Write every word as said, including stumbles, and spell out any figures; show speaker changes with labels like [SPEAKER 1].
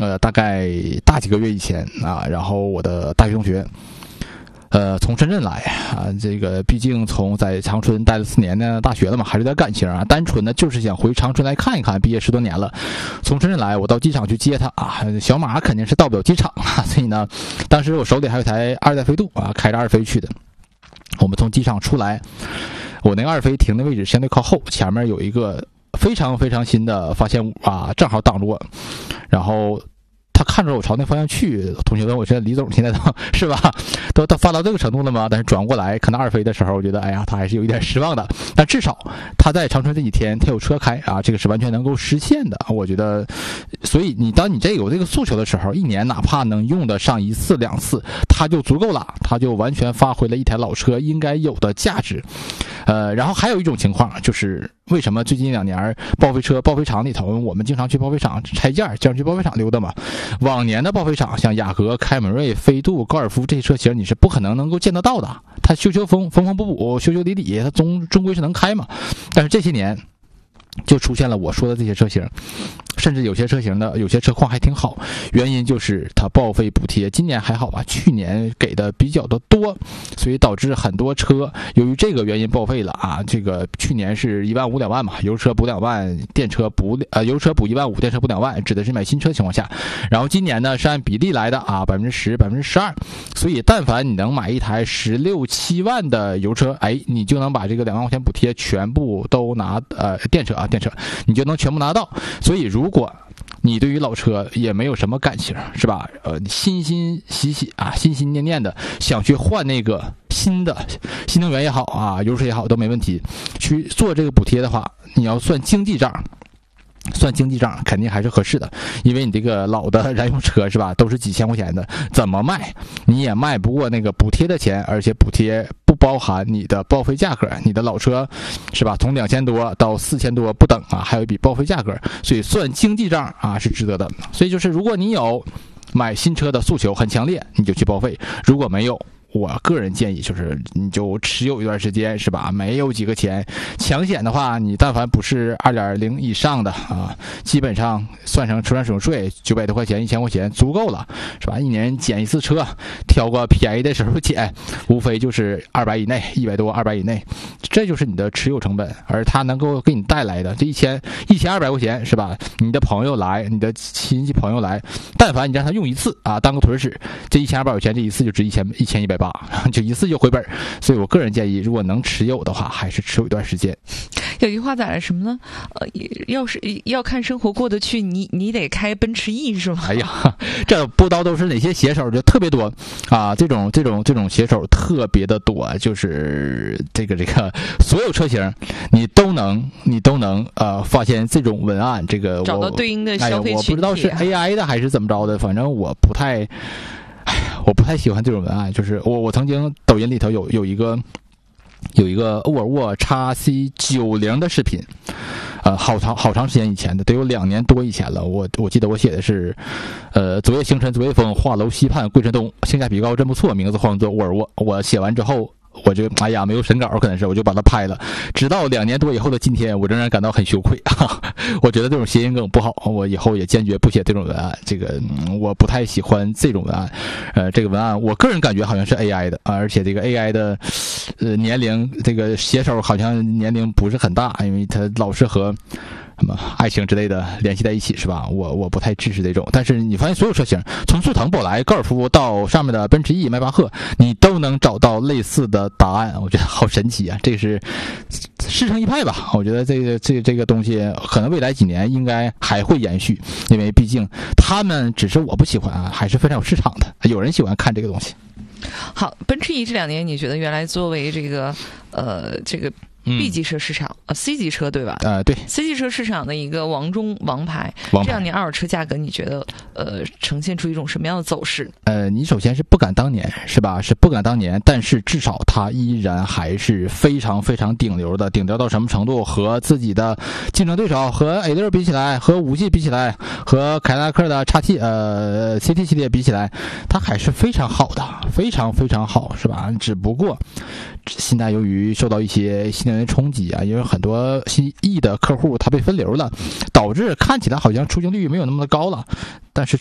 [SPEAKER 1] 呃，大概大几个月以前啊，然后我的大学同学。呃，从深圳来啊，这个毕竟从在长春待了四年的大学了嘛，还是有点感情啊。单纯的就是想回长春来看一看，毕业十多年了，从深圳来，我到机场去接他啊。小马肯定是到不了机场啊，所以呢，当时我手里还有台二代飞度啊，开着二飞去的。我们从机场出来，我那个二飞停的位置相对靠后，前面有一个非常非常新的发现物啊，正好挡住我，然后。他看着我朝那方向去，同学问我：“这李总现在都是吧？都都发到这个程度了吗？”但是转过来看到二飞的时候，我觉得哎呀，他还是有一点失望的。但至少他在长春这几天他有车开啊，这个是完全能够实现的。我觉得，所以你当你这有这个诉求的时候，一年哪怕能用得上一次两次，他就足够了，他就完全发挥了一台老车应该有的价值。呃，然后还有一种情况就是。为什么最近两年报废车报废厂里头，我们经常去报废厂拆件，经常去报废厂溜达嘛？往年的报废厂，像雅阁、凯美瑞、飞度、高尔夫这些车型，你是不可能能够见得到的。它修修缝缝缝补补，修修理理，它终终归是能开嘛。但是这些年。就出现了我说的这些车型，甚至有些车型的有些车况还挺好，原因就是它报废补贴今年还好吧，去年给的比较的多，所以导致很多车由于这个原因报废了啊。这个去年是一万五两万嘛，油车补两万，电车补呃油车补一万五，电车补两万，指的是买新车的情况下。然后今年呢是按比例来的啊，百分之十、百分之十二，所以但凡你能买一台十六七万的油车，哎，你就能把这个两万块钱补贴全部都拿呃电车。啊，电车你就能全部拿到。所以如果你对于老车也没有什么感情，是吧？呃，心心喜喜啊，心心念念的想去换那个新的新能源也好啊，油车也好都没问题。去做这个补贴的话，你要算经济账。算经济账肯定还是合适的，因为你这个老的燃油车是吧，都是几千块钱的，怎么卖你也卖不过那个补贴的钱，而且补贴不包含你的报废价格，你的老车是吧，从两千多到四千多不等啊，还有一笔报废价格，所以算经济账啊是值得的。所以就是如果你有买新车的诉求很强烈，你就去报废；如果没有，我个人建议就是你就持有一段时间是吧，没有几个钱。强险的话你但凡不是 二点零 以上的啊，基本上算成车船使用税九百多块钱一千块钱足够了是吧，一年减一次车，挑个便宜的时候减，无非就是二百以内，一百多二百以内，这就是你的持有成本。而它能够给你带来的这一千一千二百块钱是吧，你的朋友来，你的亲戚朋友来，但凡你让他用一次啊当个腿使，这一千二百块钱这一次就值一千一千一百八，就一次就回本。所以我个人建议，如果能持有的话，还是持有一段时间。
[SPEAKER 2] 有句话咋来什么呢？呃，要是要看生活过得去，你你得开奔驰 E 是吗？
[SPEAKER 1] 哎呀，这不知道都是哪些写手，就特别多啊！这种这种这种写手特别的多，就是这个这个所有车型，你都能你都能呃发现这种文案，这个我
[SPEAKER 2] 找到对应的消费群体、啊哎。
[SPEAKER 1] 我不知道是 A I 的还是怎么着的，反正我不太。哎，我不太喜欢这种文案。就是我，我曾经抖音里头有有一个有一个沃尔沃 X C 九十的视频，呃，好长好长时间以前的，得有两年多以前了。我我记得我写的是，呃，昨夜星辰昨夜风，画楼西畔桂春东，性价比高真不错，名字换作沃尔沃。我写完之后。我就哎呀没有审稿，可能是我就把它拍了。直到两年多以后的今天，我仍然感到很羞愧啊！我觉得这种谐音梗不好，我以后也坚决不写这种文案。这个、嗯、我不太喜欢这种文案。呃，这个文案我个人感觉好像是 A I 的啊，而且这个 A I 的呃年龄，这个写手好像年龄不是很大，因为他老是和。什么爱情之类的联系在一起是吧？我我不太支持这种，但是你发现所有车型，从速腾、宝来、高尔夫到上面的奔驰 E、迈巴赫，你都能找到类似的答案，我觉得好神奇啊！这是师承一派吧？我觉得这个这个、这个东西可能未来几年应该还会延续，因为毕竟他们只是我不喜欢啊，还是非常有市场的，有人喜欢看这个东西。
[SPEAKER 2] 好，奔驰 E 这两年你觉得原来作为这个呃这个。B 级车市场啊、呃、，C 级车对吧？
[SPEAKER 1] 呃，对
[SPEAKER 2] ，C 级车市场的一个王中王牌。
[SPEAKER 1] 王牌
[SPEAKER 2] 这两年二手车价格，你觉得呃呈现出一种什么样的走势？
[SPEAKER 1] 呃，你首先是不敢当年是吧？是不敢当年，但是至少它依然还是非常非常顶流的。顶流到什么程度？和自己的竞争对手和 A 六 比起来，和五 G 比起来，和凯迪拉克的 X T 呃 C T 系列比起来，它还是非常好的，非常非常好，是吧？只不过现在由于受到一些新能源冲击啊，因为很多新 E 的客户他被分流了，导致看起来好像出镜率没有那么的高了，但是